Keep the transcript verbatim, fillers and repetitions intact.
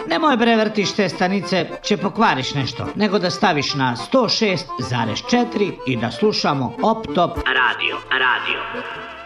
Nemoj bre vrtiš te stanice, će pokvariš nešto, nego da staviš na sto šest zarez četiri i da slušamo Op Top Radio. Radio.